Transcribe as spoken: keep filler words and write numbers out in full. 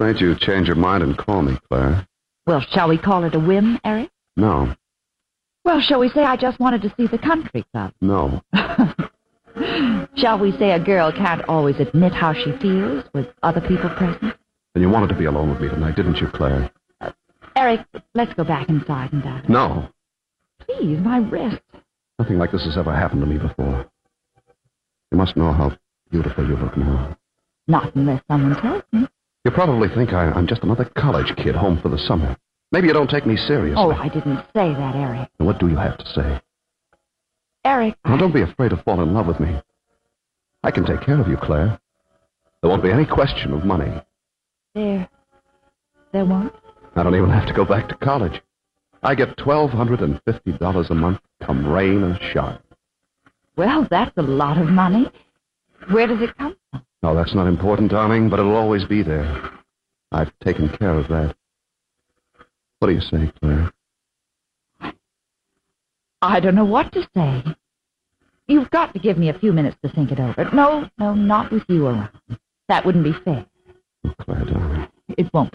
made you change your mind and call me, Claire? Well, shall we call it a whim, Eric? No. Well, shall we say I just wanted to see the country club? No. Shall we say a girl can't always admit how she feels with other people present? Then you wanted to be alone with me tonight, didn't you, Claire? Uh, Eric, let's go back inside and dine. No. Please, my wrist. Nothing like this has ever happened to me before. You must know how beautiful you look now. Not unless someone tells me. You probably think I, I'm just another college kid home for the summer. Maybe you don't take me seriously. Oh, I didn't say that, Eric. And what do you have to say? Eric... Now, I... don't be afraid to fall in love with me. I can take care of you, Claire. There won't be any question of money. There... there won't? I don't even have to go back to college. I get twelve hundred fifty dollars a month, come rain or shine. Well, that's a lot of money. Where does it come from? No, that's not important, darling, but it'll always be there. I've taken care of that. What do you say, Claire? I don't know what to say. You've got to give me a few minutes to think it over. No, no, not with you around. That wouldn't be fair. Oh, Claire, darling. It won't